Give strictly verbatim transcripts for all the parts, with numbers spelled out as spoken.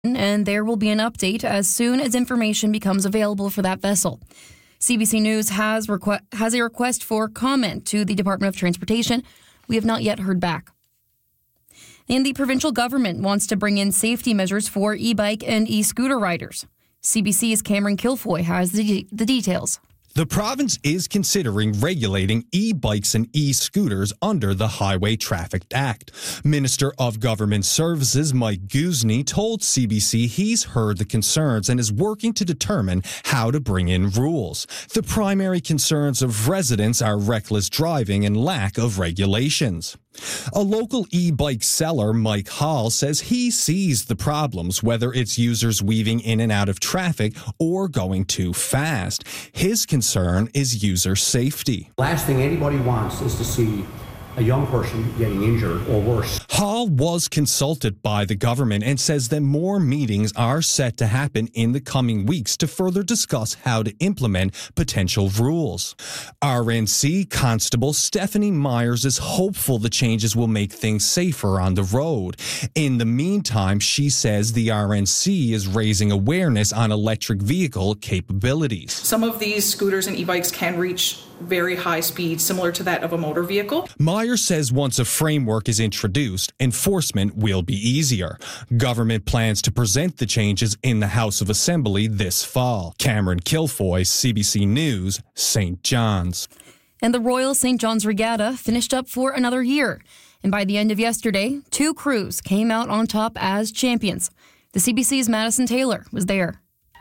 and there will be an update as soon as information becomes available for that vessel. C B C News has requ- has a request for comment to the Department of Transportation. We have not yet heard back. And the provincial government wants to bring in safety measures for e-bike and e-scooter riders. C B C's Cameron Kilfoy has the, de- the details. The province is considering regulating e-bikes and e-scooters under the Highway Traffic Act. Minister of Government Services Mike Guzny told C B C he's heard the concerns and is working to determine how to bring in rules. The primary concerns of residents are reckless driving and lack of regulations. A local e-bike seller, Mike Hall, says he sees the problems, whether it's users weaving in and out of traffic or going too fast. His concern is user safety. Last thing anybody wants is to see a young person getting injured or worse. Hall was consulted by the government and says that more meetings are set to happen in the coming weeks to further discuss how to implement potential rules. R N C Constable Stephanie Myers is hopeful the changes will make things safer on the road. In the meantime, she says the R N C is raising awareness on electric vehicle capabilities. Some of these scooters and e-bikes can reach very high speeds, similar to that of a motor vehicle. Myers says once a framework is introduced, enforcement will be easier. Government plans to present the changes in the House of Assembly this fall. Cameron Kilfoy, C B C News, Saint John's. And the Royal Saint John's Regatta finished up for another year. And by the end of yesterday, two crews came out on top as champions. The C B C's Madison Taylor was there.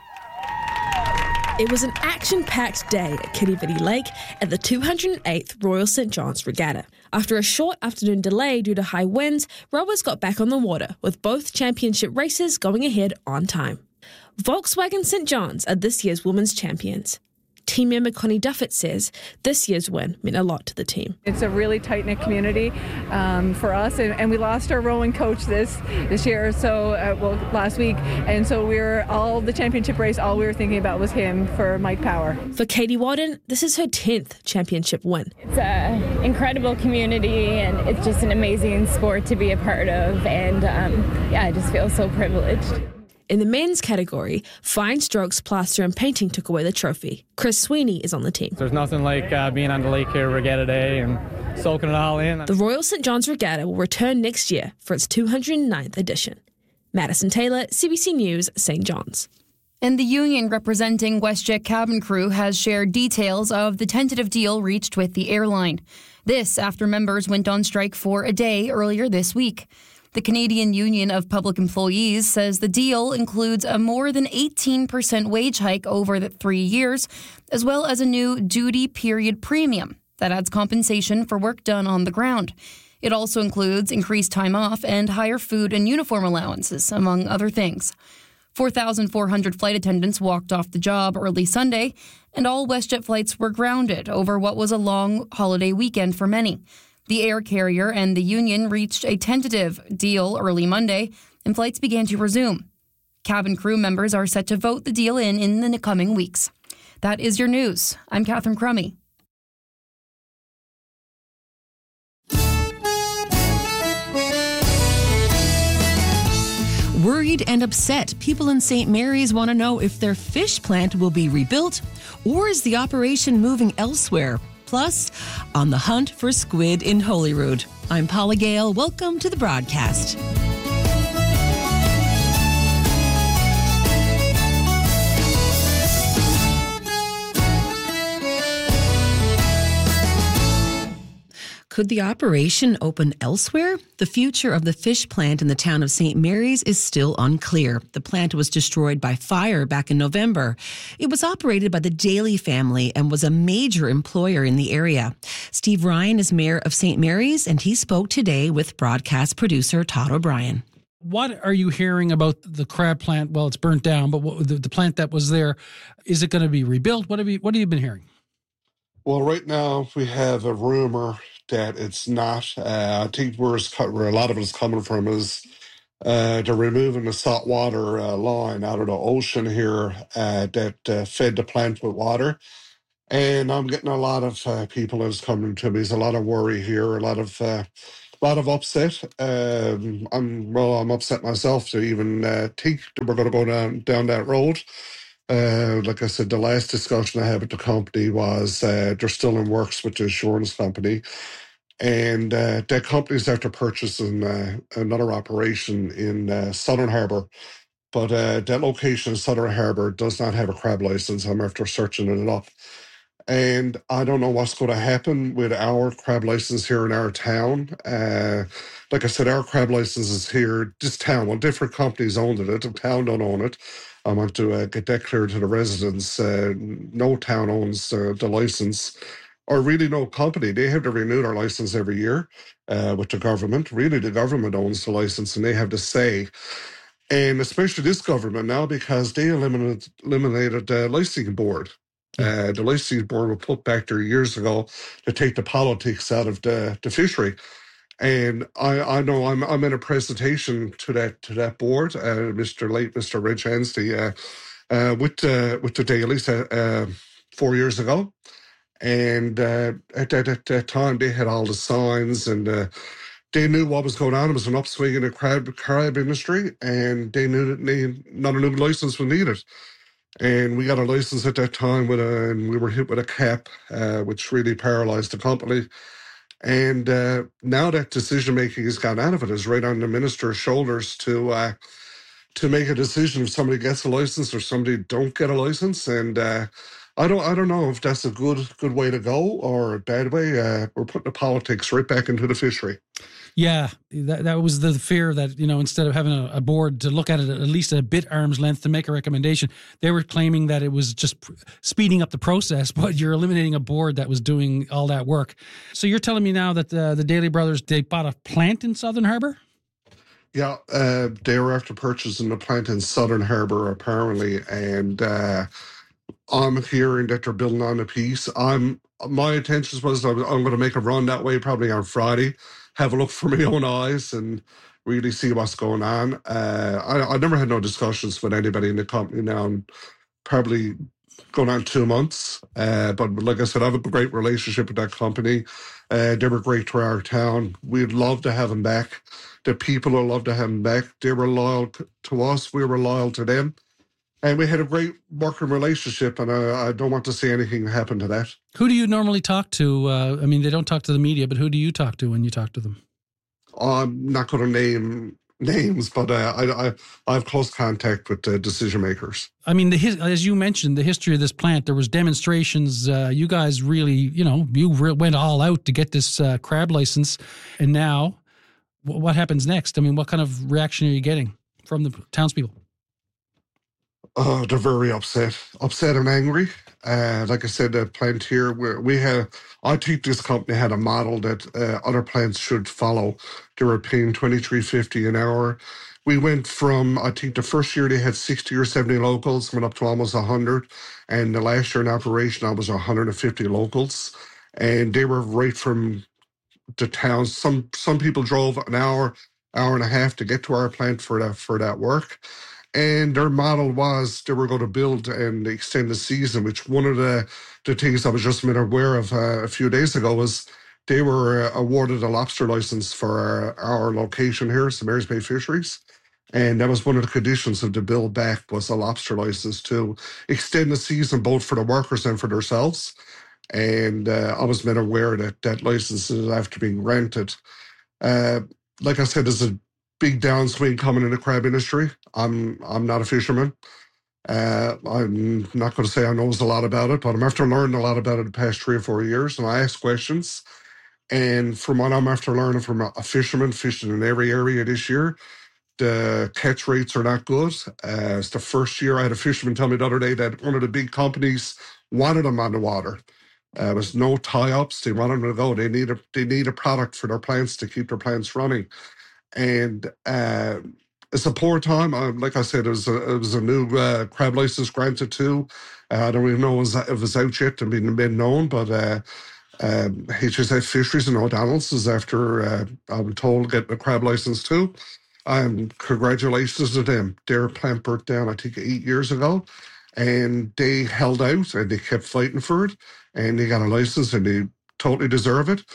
It was an action-packed day at Kirribilli Lake at the two hundred eighth Royal Saint John's Regatta. After a short afternoon delay due to high winds, rowers got back on the water, with both championship races going ahead on time. Volkswagen Saint John's are this year's women's champions. Team member Connie Duffett says this year's win meant a lot to the team. It's a really tight-knit community um, for us, and, and we lost our rowing coach this this year, so uh, well last week, and so we were all the championship race. All we were thinking about was him for Mike Power. For Katie Wadden, this is her tenth championship win. It's an incredible community, and it's just an amazing sport to be a part of, and um, yeah, I just feel so privileged. In the men's category, fine strokes, plaster and painting took away the trophy. Chris Sweeney is on the team. There's nothing like uh, being on the lake here Regatta Day and soaking it all in. The Royal Saint John's Regatta will return next year for its two hundred ninth edition. Madison Taylor, C B C News, Saint John's. And the union representing WestJet cabin crew has shared details of the tentative deal reached with the airline. This after members went on strike for a day earlier this week. The Canadian Union of Public Employees says the deal includes a more than eighteen percent wage hike over the three years, as well as a new duty period premium that adds compensation for work done on the ground. It also includes increased time off and higher food and uniform allowances, among other things. four thousand four hundred flight attendants walked off the job early Sunday, and all WestJet flights were grounded over what was a long holiday weekend for many. The air carrier and the union reached a tentative deal early Monday, and flights began to resume. Cabin crew members are set to vote the deal in in the coming weeks. That is your news. I'm Catherine Crummy. Worried and upset, people in Saint Mary's want to know if their fish plant will be rebuilt or is the operation moving elsewhere. Plus, on the hunt for squid in Holyrood. I'm Paula Gale. Welcome to the broadcast. Could the operation open elsewhere? The future of the fish plant in the town of Saint Mary's is still unclear. The plant was destroyed by fire back in November. It was operated by the Daly family and was a major employer in the area. Steve Ryan is mayor of Saint Mary's, and he spoke today with broadcast producer Todd O'Brien. What are you hearing about the crab plant? Well, it's burnt down, but what, the, the plant that was there, is it going to be rebuilt? What have you, what have you been hearing? Well, right now we have a rumor that it's not. Uh, I think where, it's, where a lot of it is coming from is uh, they're removing the saltwater uh, line out of the ocean here uh, that uh, fed the plant with water. And I'm getting a lot of uh, people that's coming to me. There's a lot of worry here, a lot of uh, lot of upset. Um, I'm well, I'm upset myself to even uh, think that we're going to go down down that road. Uh, like I said, the last discussion I had with the company was uh, they're still in works with the insurance company, and uh, that company's after purchasing uh, another operation in uh, Southern Harbour. But uh, that location in Southern Harbour does not have a crab license. I'm after searching it up. And I don't know what's going to happen with our crab license here in our town. Uh, like I said, our crab license is here, this town. Well, different companies own it. The town don't own it. I want to uh, get that clear to the residents. Uh, no town owns uh, the license, or really no company. They have to renew their license every year uh, with the government. Really, the government owns the license and they have to say. And especially this government now, because they eliminated, eliminated the licensing board. Uh, the licensing board was put back there years ago to take the politics out of the, the fishery. And I, I know I'm I'm in a presentation to that to that board, uh, Mister late Mister Reg Anstey, uh, uh, with uh, with the dailies uh, uh, four years ago. And uh, at, that, at that time, they had all the signs and uh, they knew what was going on. It was an upswing in the crab, crab industry, and they knew that they, not a new license was needed. And we got a license at that time, with a, and we were hit with a cap, uh, which really paralyzed the company. And uh, now that decision-making has gone out of it, is right on the minister's shoulders to uh, to make a decision if somebody gets a license or somebody don't get a license. And uh, I don't I don't know if that's a good good way to go or a bad way. Uh, we're putting the politics right back into the fishery. Yeah, that that was the fear that, you know, instead of having a, a board to look at it at least a bit arm's length to make a recommendation, they were claiming that it was just pr- speeding up the process, but you're eliminating a board that was doing all that work. So you're telling me now that the, the Daly brothers, they bought a plant in Southern Harbour? Yeah, uh, they were after purchasing a plant in Southern Harbour, apparently, and uh, I'm hearing that they're building on a piece. I'm my intentions was I'm, I'm going to make a run that way probably on Friday, have a look for my own eyes and really see what's going on. Uh, I, I never had no discussions with anybody in the company now, and probably going on two months. Uh, but like I said, I have a great relationship with that company. Uh, they were great to our town. We'd love to have them back. The people would love to have them back. They were loyal to us. We were loyal to them. And we had a great working relationship, and I, I don't want to see anything happen to that. Who do you normally talk to? Uh, I mean, they don't talk to the media, but who do you talk to when you talk to them? I'm not going to name names, but uh, I, I I have close contact with the decision makers. I mean, the as you mentioned, the history of this plant, there was demonstrations. Uh, you guys really, you know, you re- went all out to get this uh, crab license, and now, w- what happens next? I mean, what kind of reaction are you getting from the townspeople? Oh, they're very upset, upset and angry. Uh, like I said, the plant here, where we have, I think this company had a model that uh, other plants should follow. They were paying twenty-three fifty an hour. We went from, I think the first year they had sixty or seventy locals, went up to almost one hundred. And the last year in operation, I was one hundred fifty locals. And they were right from the towns. Some some people drove an hour, hour and a half to get to our plant for that, for that work. And their model was they were going to build and extend the season, which one of the, the things I was just made aware of uh, a few days ago was they were uh, awarded a lobster license for our, our location here, Saint Mary's Bay Fisheries. And that was one of the conditions of the build back was a lobster license to extend the season both for the workers and for themselves. And uh, I was made aware that that license is after being granted. Uh, like I said, there's a big downswing coming in the crab industry. I'm I'm not a fisherman. Uh, I'm not going to say I know a lot about it, but I'm after learning a lot about it the past three or four years, and I ask questions. And from what I'm after learning from a, a fisherman fishing in every area this year, the catch rates are not good. Uh, it's the first year I had a fisherman tell me the other day that one of the big companies wanted them on the water. Uh, there was no tie-ups. They wanted them to go. They need a they need a product for their plants to keep their plants running. And uh, it's a poor time. Um, like I said, it was a, it was a new uh, crab license granted too. Uh, I don't even know if it was out yet and been, been known, but uh, um, H S F Fisheries in O'Donnell's is after, uh, I'm told, getting a crab license too. Um, congratulations to them. Their plant burnt down, I think, eight years ago, and they held out and they kept fighting for it, and they got a license and they totally deserve it.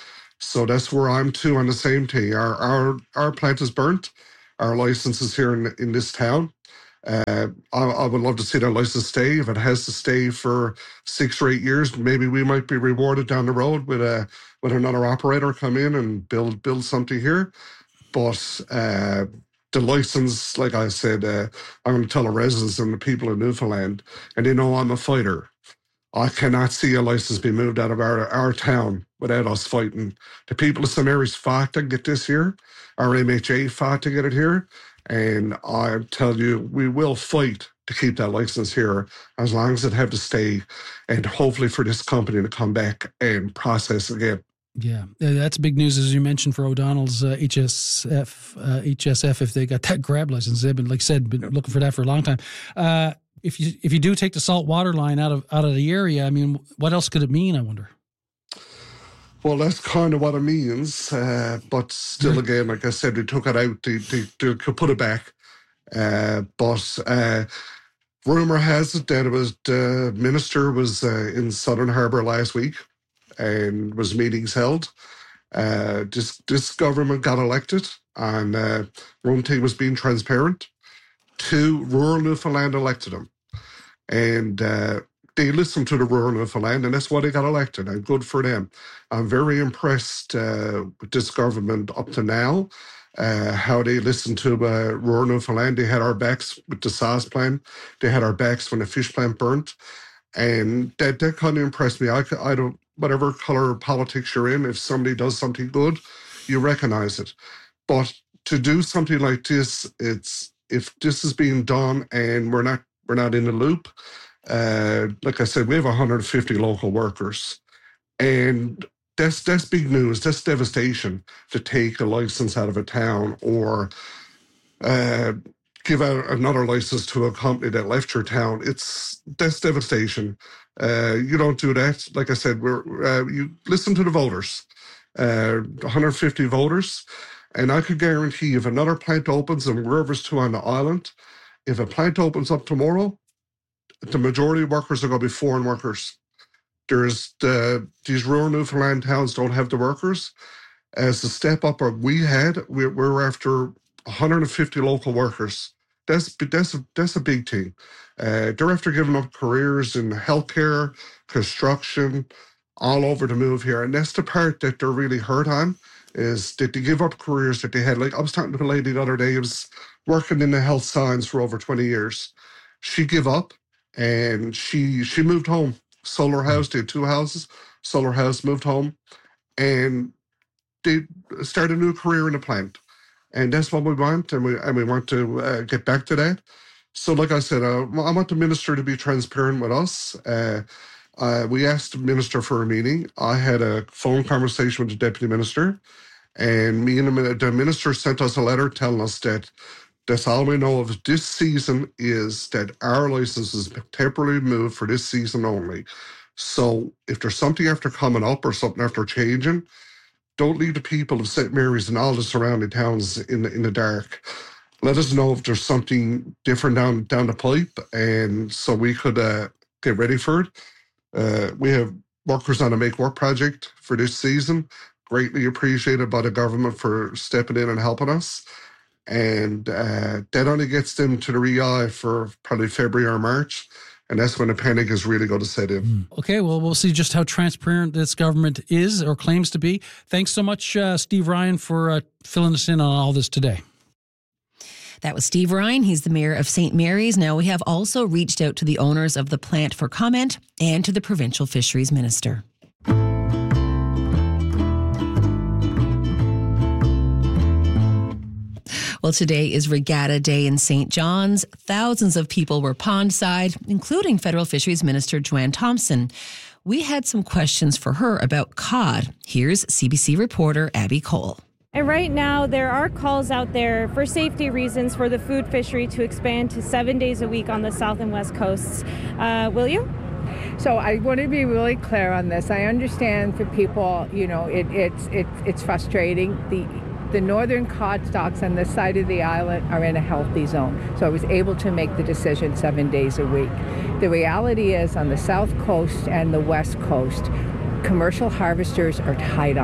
So that's where I'm too on the same thing. Our our our plant is burnt. Our license is here in, in this town. Uh, I, I would love to see that license stay. If it has to stay for six or eight years, maybe we might be rewarded down the road with a with another operator come in and build build something here. But uh, the license, like I said, uh, I'm going to tell the residents and the people in Newfoundland, and they know I'm a fighter. I cannot see a license be moved out of our our town without us fighting. The people of Saint Mary's fought to get this here. Our M H A fought to get it here. And I tell you, we will fight to keep that license here as long as it have to stay, and hopefully for this company to come back and process again. Yeah, that's big news, as you mentioned, for O'Donnell's uh, H S F, uh, H S F, if they got that grab license. They've been, like I said, been looking for that for a long time. Uh, if you if you do take the salt water line out of out of the area, I mean, what else could it mean, I wonder? Well, that's kind of what it means. Uh, but still, again, like I said, they took it out. They, they, they could put it back. Uh, but uh, rumour has it that it was the minister was uh, in Southern Harbour last week and was meetings held. Uh, this, this government got elected, and uh, one thing was being transparent. Two, rural Newfoundland elected him. And uh, they listened to the rural Newfoundland, and that's why they got elected, and good for them. I'm very impressed uh, with this government up to now, uh, how they listened to uh, rural Newfoundland. They had our backs with the S A S plan. They had our backs when the fish plant burnt. And that, that kind of impressed me. I, I don't, whatever color of politics you're in, if somebody does something good, you recognize it. But to do something like this, it's if this is being done and we're not we're not in the loop, Uh, like I said, we have one hundred fifty local workers, and that's that's big news. That's devastation to take a license out of a town or uh, give out another license to a company that left your town. It's that's devastation. Uh, you don't do that. Like I said, we're uh, you listen to the voters, uh, one hundred fifty voters, and I could guarantee if another plant opens and wherever's two on the island, if a plant opens up tomorrow, the majority of workers are going to be foreign workers. There's the, these rural Newfoundland towns don't have the workers. As the step up we had, we're, we're after one hundred fifty local workers. That's that's a, that's a big thing. Uh, they're after giving up careers in healthcare, construction, all over to move here. And that's the part that they're really hurt on, is that they give up careers that they had. Like I was talking to a lady the other day who was working in the health science for over twenty years. She gave up. And she she moved home. Solar house, they had two houses. Solar house, moved home. And they started a new career in the plant. And that's what we want. And we and we want to uh, get back to that. So like I said, uh, I want the minister to be transparent with us. Uh, uh, we asked the minister for a meeting. I had a phone conversation with the deputy minister. And me and the, the minister sent us a letter telling us that that's all we know of this season is that our license is temporarily moved for this season only. So if there's something after coming up or something after changing, don't leave the people of Saint Mary's and all the surrounding towns in the, in the dark. Let us know if there's something different down down the pipe, and so we could uh, get ready for it. Uh, we have workers on a Make Work project for this season. Greatly appreciated by the government for stepping in and helping us. And uh, that only gets them to the R E I for probably February or March. And that's when the panic is really going to set in. Okay, well, we'll see just how transparent this government is or claims to be. Thanks so much, uh, Steve Ryan, for uh, filling us in on all this today. That was Steve Ryan. He's the mayor of Saint Mary's. Now, we have also reached out to the owners of the plant for comment and to the provincial fisheries minister. Well, today is Regatta Day in Saint John's. Thousands of people were pondside, including Federal Fisheries Minister Joanne Thompson. We had some questions for her about cod. Here's C B C reporter Abby Cole. And right now, there are calls out there for safety reasons for the food fishery to expand to seven days a week on the south and west coasts. Uh, will you? So I want to be really clear on this. I understand for people, you know, it, it's it, it's frustrating. The The northern cod stocks on this side of the island are in a healthy zone. So I was able to make the decision seven days a week. The reality is on the south coast and the west coast, commercial harvesters are tied on.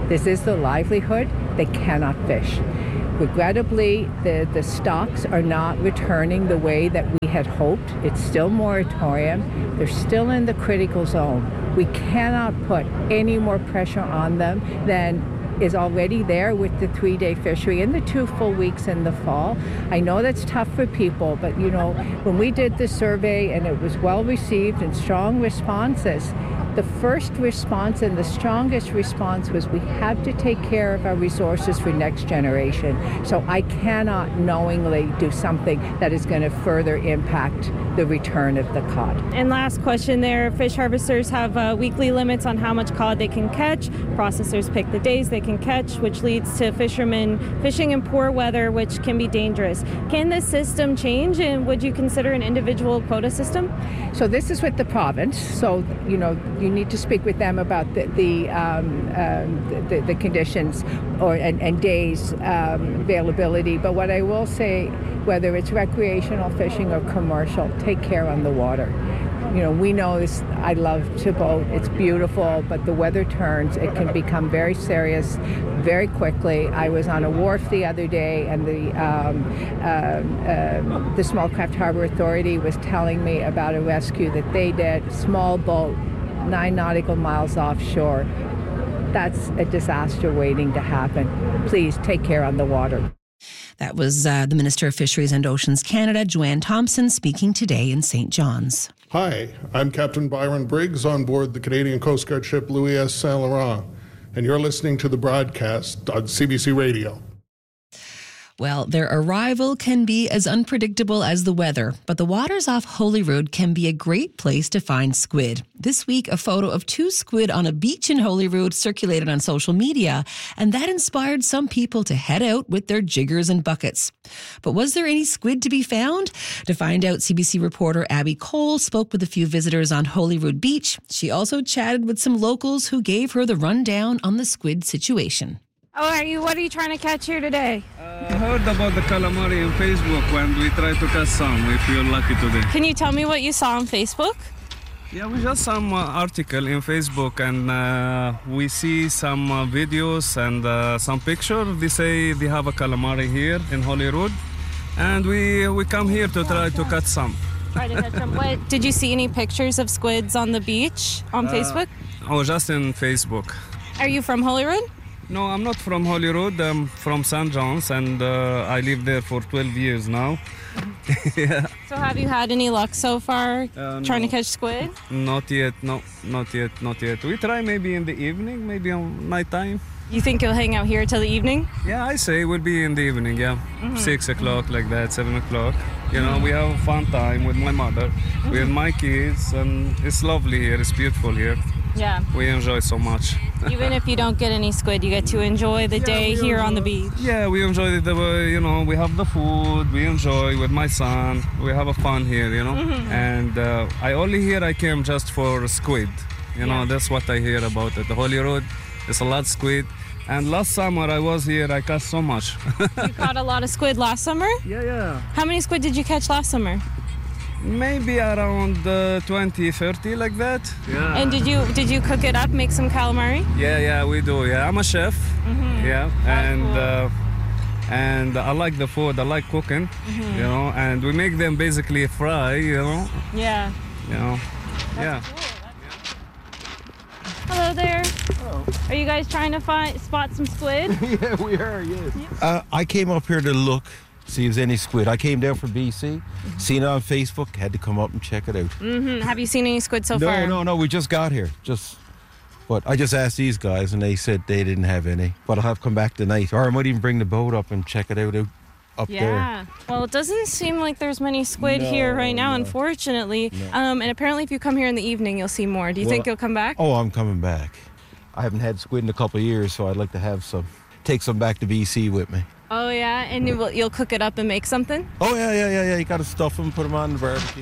This is the livelihood. They cannot fish. Regrettably, the, the stocks are not returning the way that we had hoped. It's still moratorium. They're still in the critical zone. We cannot put any more pressure on them than is already there with the three-day fishery and the two full weeks in the fall. I know that's tough for people, but you know, when we did the survey and it was well received and strong responses, the first response and the strongest response was we have to take care of our resources for next generation. So I cannot knowingly do something that is going to further impact the return of the cod. And last question there, fish harvesters have uh, weekly limits on how much cod they can catch. Processors pick the days they can catch, which leads to fishermen fishing in poor weather, which can be dangerous. Can this system change, and would you consider an individual quota system? So this is with the province. So, you know, you need to speak with them about the the, um, um, the, the conditions or and, and days um, availability. But what I will say, whether it's recreational fishing or commercial, take care on the water. You know, we know this, I love to boat, it's beautiful, but the weather turns, it can become very serious very quickly. I was on a wharf the other day and the um, um, um, the Small Craft Harbor Authority was telling me about a rescue that they did, small boat, nine nautical miles offshore. That's a disaster waiting to happen. Please take care on the water. That was uh, the Minister of Fisheries and Oceans Canada, Joanne Thompson, speaking today in Saint John's. Hi, I'm Captain Byron Briggs on board the Canadian Coast Guard ship Louis S. Saint Laurent, and you're listening to the broadcast on C B C Radio. Well, their arrival can be as unpredictable as the weather, but the waters off Holyrood can be a great place to find squid. This week, a photo of two squid on a beach in Holyrood circulated on social media, and that inspired some people to head out with their jiggers and buckets. But was there any squid to be found? To find out, C B C reporter Abby Cole spoke with a few visitors on Holyrood Beach. She also chatted with some locals who gave her the rundown on the squid situation. Oh, are you? What are you trying to catch here today? I heard about the calamari on Facebook and we try to catch some if you're lucky today. Can you tell me what you saw on Facebook? Yeah, we just some uh, article in Facebook and uh, we see some uh, videos and uh, some pictures. They say they have a calamari here in Holyrood and we we come here to try to catch some. Try to catch some. What, did you see any pictures of squids on the beach on uh, Facebook? Oh, just in Facebook. Are you from Holyrood? No, I'm not from Holyrood. I'm from Saint John's, and uh, I live there for twelve years now. Yeah. So have you had any luck so far uh, trying no. to catch squid? Not yet, no, not yet, not yet. We try maybe in the evening, maybe on night time. You think you'll hang out here till the evening? Yeah, I say we'll be in the evening, yeah. Mm-hmm. Six o'clock like that, seven o'clock. You know, we have a fun time with my mother, mm-hmm. with my kids, and it's lovely here, it's beautiful here. Yeah. We enjoy so much. Even if you don't get any squid, you get to enjoy the yeah, day here enjoy, on the beach. Yeah, we enjoy the, you know, we have the food, we enjoy with my son, we have a fun here, you know. Mm-hmm. And uh, I only here I came just for squid, you know, yeah. That's what I hear about it. The Holyrood, there's a lot of squid. And last summer I was here, I caught so much. You caught a lot of squid last summer? Yeah, yeah. How many squid did you catch last summer? Maybe around uh, twenty, thirty, like that. Yeah. And did you did you cook it up, make some calamari? Yeah, yeah, we do. Yeah, I'm a chef. Mm-hmm. Yeah, oh, and cool. uh, and I like the food. I like cooking. Mm-hmm. You know, and we make them basically fry. You know. Yeah. You know. That's yeah. Cool. Hello there. Hello. Are you guys trying to find spot some squid? Yeah, we are. Yes. Uh, I came up here to look. See if there's any squid. I came down from B C, mm-hmm. seen it on Facebook, had to come up and check it out. Mm-hmm. Have you seen any squid so no, far? No, no, no. We just got here. Just, but I just asked these guys, and they said they didn't have any. But I'll have to come back tonight, or I might even bring the boat up and check it out, out up yeah. there. Yeah. Well, it doesn't seem like there's many squid no, here right now, no. unfortunately. No. Um, and apparently, if you come here in the evening, you'll see more. Do you well, think you'll come back? Oh, I'm coming back. I haven't had squid in a couple of years, so I'd like to have some. Take some back to B C with me. Oh, yeah? And you will, you'll cook it up and make something? Oh, yeah, yeah, yeah, yeah. You got to stuff them, put them on the barbecue.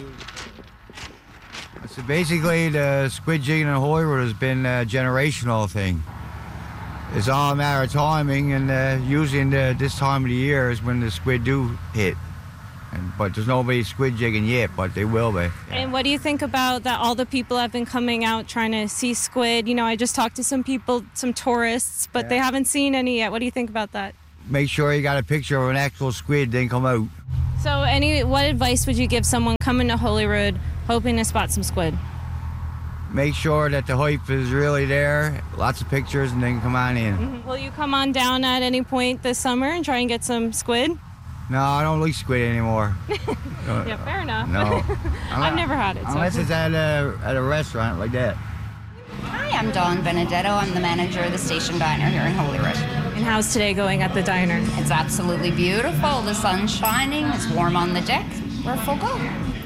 So basically, the squid jigging in Holyrood has been a generational thing. It's all a matter of timing, and uh, usually in the, this time of the year is when the squid do hit. And, but there's nobody squid jigging yet, but they will be. And what do you think about that all the people have been coming out trying to see squid? You know, I just talked to some people, some tourists, but yeah. they haven't seen any yet. What do you think about that? Make sure you got a picture of an actual squid, then come out. So any, what advice would you give someone coming to Holyrood hoping to spot some squid? Make sure that the hype is really there, lots of pictures, and then come on in. Mm-hmm. Will you come on down at any point this summer and try and get some squid? No, I don't like squid anymore. Yeah, fair enough. No. I've never had it. So. Unless it's at a, at a restaurant like that. Hi, I'm Dawn Benedetto. I'm the manager of the Station Diner here in Holyrood. And how's today going at the diner? It's absolutely beautiful. The sun's shining. It's warm on the deck. We're full go.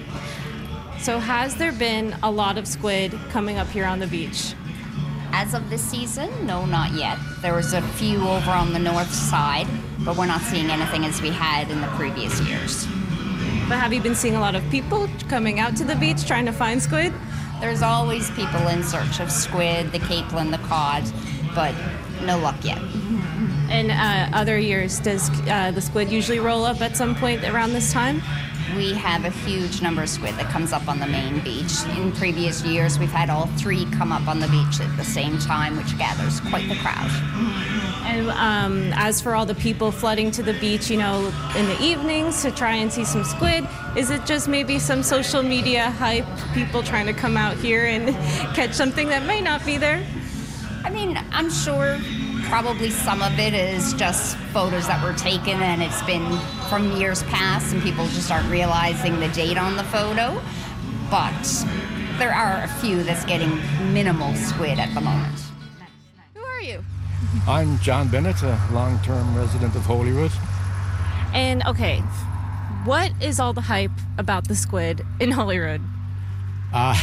So has there been a lot of squid coming up here on the beach? As of this season, no, not yet. There was a few over on the north side, but we're not seeing anything as we had in the previous years. But have you been seeing a lot of people coming out to the beach trying to find squid? There's always people in search of squid, the capelin, the cod, but no luck yet. In uh, other years, does uh, the squid usually roll up at some point around this time? We have a huge number of squid that comes up on the main beach. In previous years, we've had all three come up on the beach at the same time, which gathers quite the crowd. And um, as for all the people flooding to the beach, you know, in the evenings to try and see some squid, is it just maybe some social media hype, people trying to come out here and catch something that may not be there? I mean, I'm sure probably some of it is just photos that were taken and it's been from years past and people just aren't realizing the date on the photo. But there are a few that's getting minimal squid at the moment. Who are you? I'm John Bennett, a long-term resident of Holyrood. And okay, what is all the hype about the squid in Holyrood? Uh,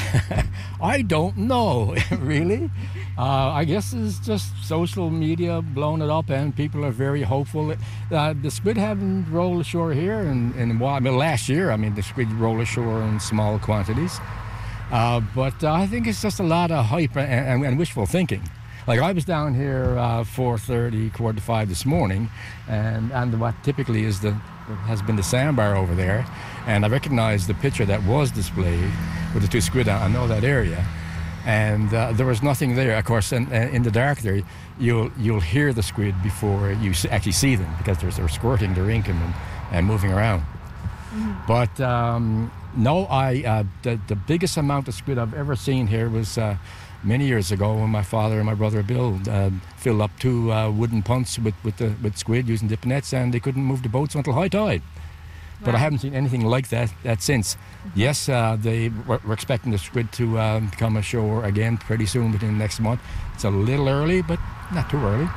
I don't know, really. Uh, I guess it's just social media blowing it up, and people are very hopeful. Uh, the squid haven't rolled ashore here in, in a while. I mean, last year, I mean, the squid rolled ashore in small quantities. Uh, but uh, I think it's just a lot of hype and, and, and wishful thinking. Like, I was down here uh, four thirty, quarter to five this morning, and, and what typically is the has been the sandbar over there, and I recognized the picture that was displayed with the two squid. I know that area, and uh, there was nothing there. Of course, in, in the dark there, you'll you'll hear the squid before you actually see them because they're, they're squirting, they're inking and, and moving around. Mm-hmm. But um, no, I uh, the, the biggest amount of squid I've ever seen here was uh, many years ago when my father and my brother Bill uh, filled up two uh, wooden punts with with, the, with squid using dip nets, and they couldn't move the boats until high tide. But I haven't seen anything like that, that since. Yes, uh, they were, we're expecting the squid to um, come ashore again pretty soon within the next month. It's a little early, but not too early.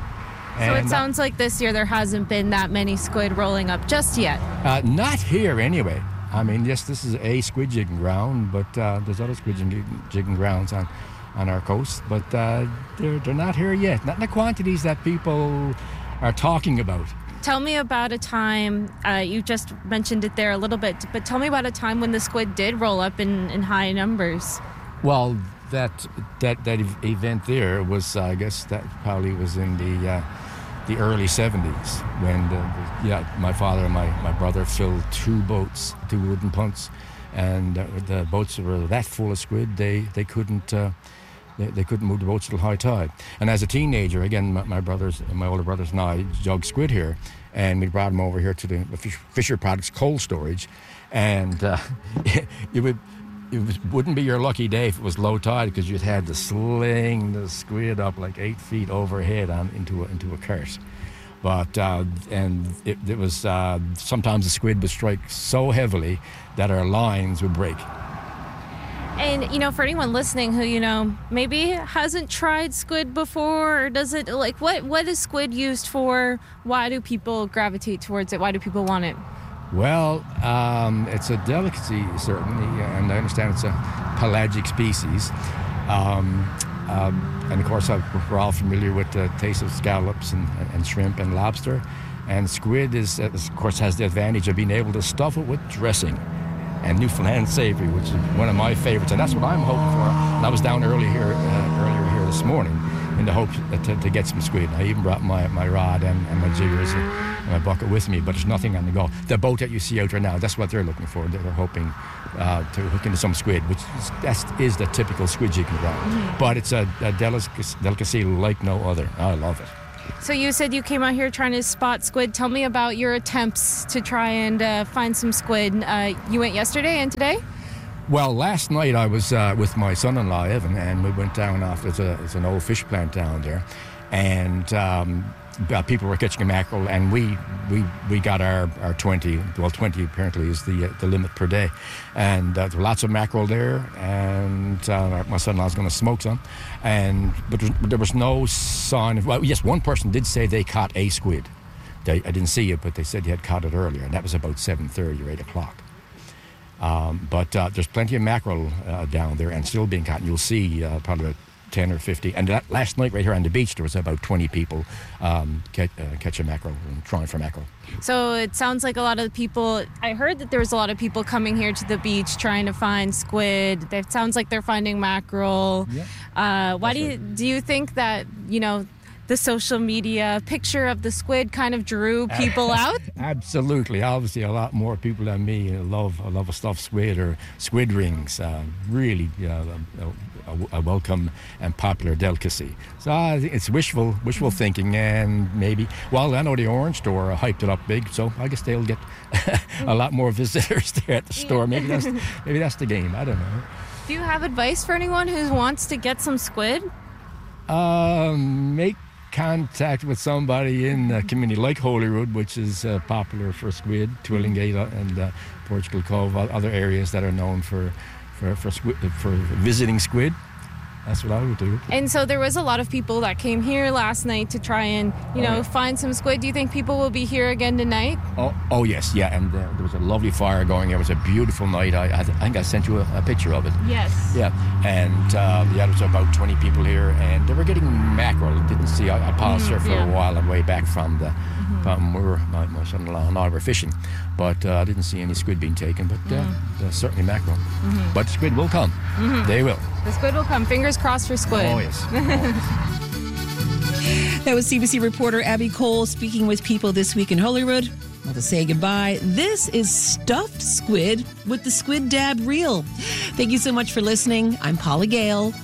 So and, it sounds uh, like this year there hasn't been that many squid rolling up just yet. Uh, not here anyway. I mean, yes, this is a squid jigging ground, but uh, there's other squid jigging grounds on, on our coast. But uh, they're, they're not here yet. Not in the quantities that people are talking about. Tell me about a time, uh, you just mentioned it there a little bit, but tell me about a time when the squid did roll up in, in high numbers. Well, that that that event there was, uh, I guess that probably was in the uh, the early seventies when, the, the, yeah, my father and my, my brother filled two boats, two wooden punts, and uh, the boats were that full of squid, they, they couldn't... Uh, They, they couldn't move the boats till high tide. And as a teenager, again, my, my brothers, my older brothers and I jug squid here, and we brought them over here to the Fisher Products cold storage, and uh, it, it would it was, wouldn't be your lucky day if it was low tide because you'd had to sling the squid up like eight feet overhead on into a, into a cart. But uh, and it, it was uh, sometimes the squid would strike so heavily that our lines would break. And, you know, for anyone listening who, you know, maybe hasn't tried squid before or doesn't, like, what, what is squid used for? Why do people gravitate towards it? Why do people want it? Well, um, it's a delicacy, certainly, and I understand it's a pelagic species. Um, um, and, of course, we're all familiar with the taste of scallops and, and shrimp and lobster. And squid, is, of course, has the advantage of being able to stuff it with dressing. And Newfoundland savory, which is one of my favorites, and that's what I'm hoping for. And I was down early here, uh, earlier here this morning, in the hopes to, to get some squid. I even brought my, my rod and, and my jiggers and, and my bucket with me, but there's nothing on the go. The boat that you see out there now, that's what they're looking for. They're hoping uh, to hook into some squid, which is, that is the typical squid jigging ground. Mm-hmm. But it's a, a delicacy, delicacy like no other. I love it. So you said you came out here trying to spot squid. Tell me about your attempts to try and uh, find some squid. Uh, you went yesterday and today? Well, last night I was uh, with my son-in-law, Evan, and we went down off, there's, a, there's an old fish plant down there, and um, uh, people were catching mackerel, and we we, we got our, our twenty, well, twenty apparently is the uh, the limit per day, and uh, there were lots of mackerel there, and uh, my son-in-law's going to smoke some, and but there, there was no sign of, well, yes, one person did say they caught a squid. They, I didn't see it, but they said they had caught it earlier, and that was about seven thirty or eight o'clock. Um, but uh, there's plenty of mackerel uh, down there and still being caught. And you'll see uh, probably about ten or fifty. And that, last night right here on the beach, there was about twenty people um, catch, uh, catching mackerel and trying for mackerel. So it sounds like a lot of people, I heard that there was a lot of people coming here to the beach trying to find squid. It sounds like they're finding mackerel. Yeah. Uh, why That's do you, right. do you think that, you know, the social media picture of the squid kind of drew people out? Absolutely. Obviously, a lot more people than me love love a stuffed squid or squid rings. Uh, really uh, a, a welcome and popular delicacy. So I think it's wishful wishful thinking, and maybe, well, I know the Orange Store hyped it up big, so I guess they'll get a lot more visitors there at the store. Maybe that's, maybe that's the game. I don't know. Do you have advice for anyone who wants to get some squid? Um, make contact with somebody in a community like Holyrood, which is uh, popular for squid, Twillingate and uh, Portugal Cove, other areas that are known for for for, squid, for visiting squid. That's what I would do. And so there was a lot of people that came here last night to try and, you know, oh, yeah. find some squid. Do you think people will be here again tonight? Oh, oh yes, yeah. And uh, there was a lovely fire going. It was a beautiful night. I, I, th- I think I sent you a, a picture of it. Yes. Yeah. And uh, yeah, there was about twenty people here, and they were getting mackerel. Didn't see. I, I paused mm-hmm, there for yeah. a while on the way back from the mm-hmm. from where my, my son-in-law and I were fishing, but uh, I didn't see any squid being taken. But uh, mm-hmm. certainly mackerel. Mm-hmm. But squid will come. Mm-hmm. They will. The squid will come. Fingers crossed for squid. Oh, yes. That was C B C reporter Abby Cole speaking with people this week in Holyrood. Well, to say goodbye, this is Stuffed Squid with the Squid Dab Reel. Thank you so much for listening. I'm Paula Gale.